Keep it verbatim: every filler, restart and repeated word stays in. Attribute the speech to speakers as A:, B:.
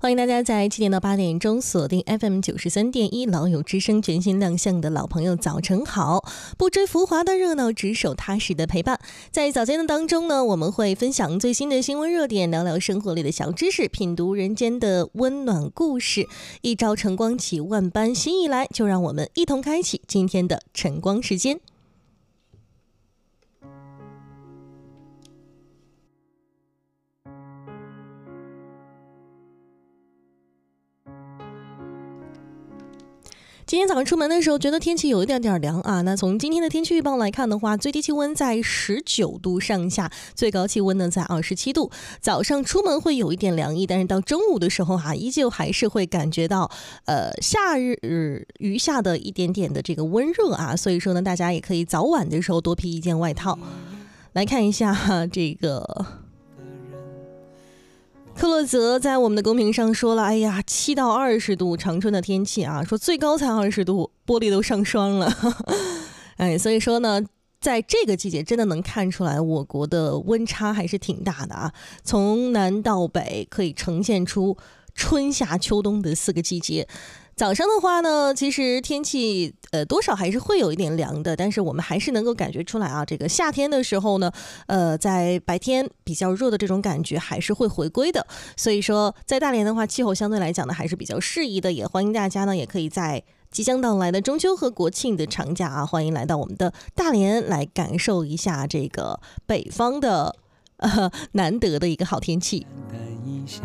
A: 欢迎大家在七点到八点钟锁定 F M 九十三点一老友之声，全新亮相的老朋友早晨好，不追浮华的热闹，只守踏实的陪伴。在早间的当中呢，我们会分享最新的新闻热点，聊聊生活里的小知识，品读人间的温暖故事。一朝晨光起，万般心意来，就让我们一同开启今天的晨光时间。今天早上出门的时候觉得天气有一点点凉啊，那从今天的天气预报来看的话，最低气温在十九度上下，最高气温呢在二十七度。早上出门会有一点凉意，但是到中午的时候啊，依旧还是会感觉到呃夏日余下的一点点的这个温热啊，所以说呢，大家也可以早晚的时候多披一件外套。来看一下这个克洛泽在我们的公屏上说了，哎呀，七到二十度，长春的天气啊，说最高才二十度，玻璃都上霜了。哎，所以说呢，在这个季节真的能看出来，我国的温差还是挺大的啊。从南到北，可以呈现出春夏秋冬的四个季节。早上的话呢，其实天气呃多少还是会有一点凉的，但是我们还是能够感觉出来啊，这个夏天的时候呢，呃，在白天比较热的这种感觉还是会回归的。所以说，在大连的话，气候相对来讲呢还是比较适宜的，也欢迎大家呢也可以在即将到来的中秋和国庆的长假啊，欢迎来到我们的大连来感受一下这个北方的呃难得的一个好天气。